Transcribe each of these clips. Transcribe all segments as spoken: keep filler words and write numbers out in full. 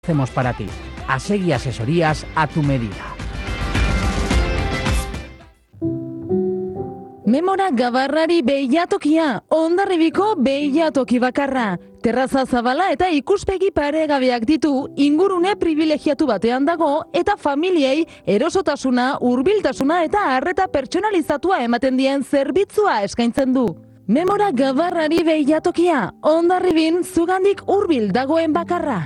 Hacemos para ti. Asegui Asesorías a tu medida. Memora Gabarrari behiatokia, Hondarribiko behiatoki bakarra. Terraza zabala eta ikuspegi paregabeak ditu, ingurune privilegiatu batean dago eta familiei erosotasuna, hurbiltasuna eta arreta pertsonalizatua ematen dien zerbitzua eskaintzen du. Memora Gabarrari behiatokia, Hondarribin zugandik hurbil dagoen bakarra.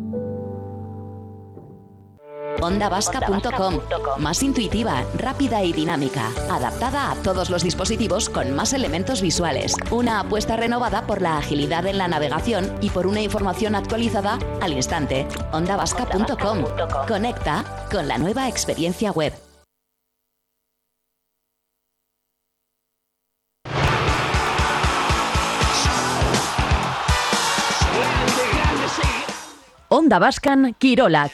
onda vasca punto com, más intuitiva, rápida y dinámica, adaptada a todos los dispositivos con más elementos visuales. Una apuesta renovada por la agilidad en la navegación y por una información actualizada al instante. onda vasca punto com, conecta con la nueva experiencia web. Onda Vascan Kirolak.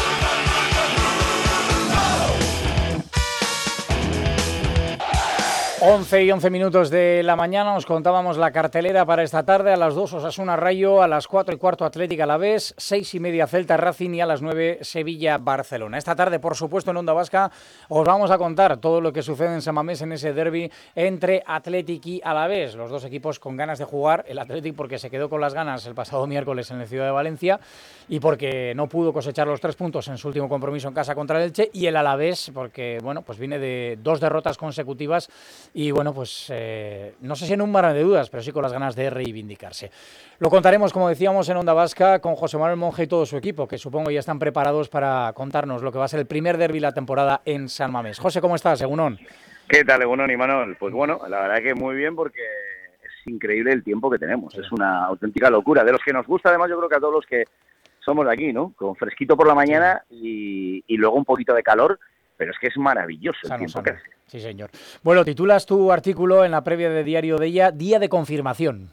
once y once minutos de la mañana, os contábamos la cartelera para esta tarde. A las dos Osasuna Rayo, a las cuatro y cuarto Atlético Alavés, seis y media Celta Racing y a las nueve Sevilla Barcelona. Esta tarde, por supuesto, en Onda Vasca os vamos a contar todo lo que sucede en San Mamés en ese derbi entre Atlético y Alavés. Los dos equipos con ganas de jugar, el Atlético porque se quedó con las ganas el pasado miércoles en la ciudad de Valencia y porque no pudo cosechar los tres puntos en su último compromiso en casa contra el Elche, y el Alavés porque, bueno, pues viene de dos derrotas consecutivas. Y bueno, pues eh, no sé si en un mar de dudas, pero sí con las ganas de reivindicarse. Lo contaremos, como decíamos, en Onda Vasca con José Manuel Monge y todo su equipo, que supongo ya están preparados para contarnos lo que va a ser el primer derbi de la temporada en San Mamés. José, ¿cómo estás? Egunon. ¿Qué tal, Egunon y Manuel? Pues bueno, la verdad que muy bien, porque es increíble el tiempo que tenemos. Es una auténtica locura. De los que nos gusta, además, yo creo que a todos los que somos de aquí, ¿no? Con fresquito por la mañana y, y luego un poquito de calor. Pero es que es maravilloso el Sano, tiempo sano. que hace. Sí, señor. Bueno, titulas tu artículo en la previa de Diario de ella, Día de Confirmación.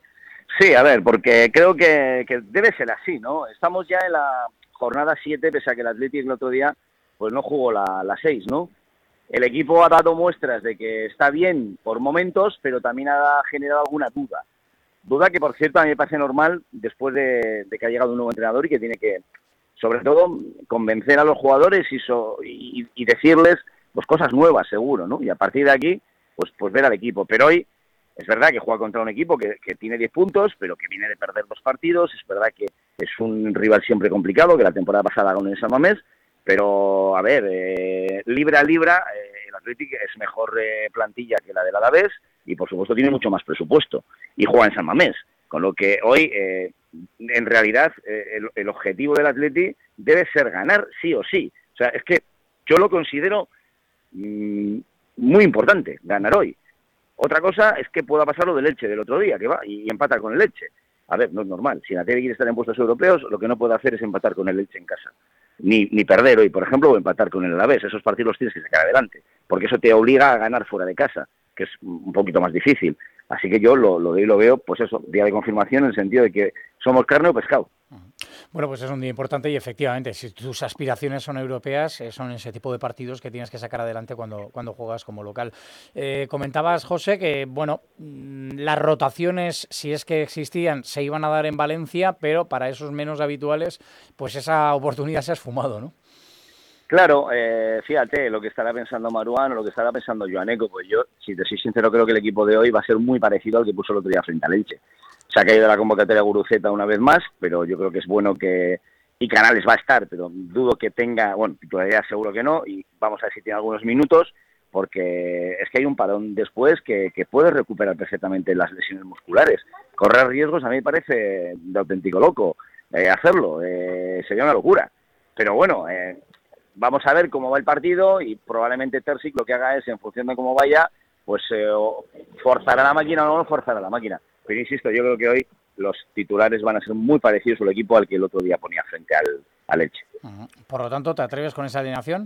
Sí, a ver, porque creo que, que debe ser así, ¿no? Estamos ya en la jornada siete, pese a que el Atlético el otro día pues no jugó la, la seis, ¿no? El equipo ha dado muestras de que está bien por momentos, pero también ha generado alguna duda. Duda que, por cierto, a mí me parece normal después de, de que ha llegado un nuevo entrenador y que tiene que, sobre todo, convencer a los jugadores y, so, y, y decirles pues cosas nuevas, seguro, ¿no? Y a partir de aquí, pues, pues ver al equipo. Pero hoy es verdad que juega contra un equipo que, que tiene diez puntos, pero que viene de perder dos partidos. Es verdad que es un rival siempre complicado, que la temporada pasada ganó en San Mamés. Pero, a ver, eh, libra a libra, eh, el Atlético es mejor eh, plantilla que la del Alavés y, por supuesto, tiene mucho más presupuesto. Y juega en San Mamés. Con lo que hoy, eh, en realidad, eh, el, el objetivo del Atleti debe ser ganar sí o sí. O sea, es que yo lo considero mmm, muy importante, ganar hoy. Otra cosa es que pueda pasar lo del Elche del otro día, que va y, y empata con el Elche. A ver, no es normal. Si el Atleti quiere estar en puestos europeos, lo que no puede hacer es empatar con el Elche en casa. Ni, ni perder hoy, por ejemplo, o empatar con el Alavés. Esos partidos los tienes que sacar adelante, porque eso te obliga a ganar fuera de casa, que es un poquito más difícil. Así que yo lo, lo, lo veo, pues eso, día de confirmación en el sentido de que somos carne o pescado. Bueno, pues es un día importante y efectivamente, si tus aspiraciones son europeas, eh, son ese tipo de partidos que tienes que sacar adelante cuando, cuando juegas como local. Eh, comentabas, José, que bueno, las rotaciones, si es que existían, se iban a dar en Valencia, pero para esos menos habituales, pues esa oportunidad se ha esfumado, ¿no? Claro, eh, fíjate, lo que estará pensando Maruán o lo que estará pensando Joaneco, pues yo, si te soy sincero, creo que el equipo de hoy va a ser muy parecido al que puso el otro día frente al Elche. Se ha caído la convocatoria Guruceta una vez más, pero yo creo que es bueno que... Y Canales va a estar, pero dudo que tenga... Bueno, todavía seguro que no, y vamos a ver si tiene algunos minutos, porque es que hay un parón después que, que puede recuperar perfectamente las lesiones musculares. Correr riesgos a mí me parece de auténtico loco eh, hacerlo, eh, sería una locura. Pero bueno... Eh, Vamos a ver cómo va el partido y probablemente Terzic lo que haga es, en función de cómo vaya, pues eh, forzará la máquina o no forzará la máquina. Pero insisto, yo creo que hoy los titulares van a ser muy parecidos al equipo al que el otro día ponía frente al, al Elche. Uh-huh. Por lo tanto, ¿te atreves con esa alineación?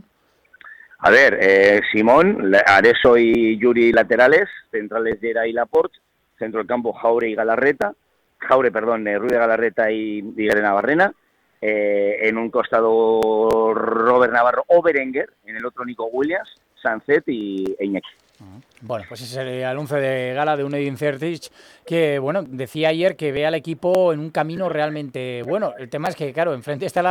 A ver, eh, Simón, Areso y Yuri laterales, centrales Llera y Laporte, centro del campo Jaure y Galarreta, Jaure, perdón, eh, Ruiz de Galarreta y, y Garena Barrena. Eh, en un costado Robert Navarro o Berenguer, en el otro Nico Williams, Sancet y e Iñaki. Bueno, pues ese sería el once de gala de un Edin Certic que, bueno, decía ayer que ve al equipo en un camino realmente bueno. El tema es que, claro, enfrente está la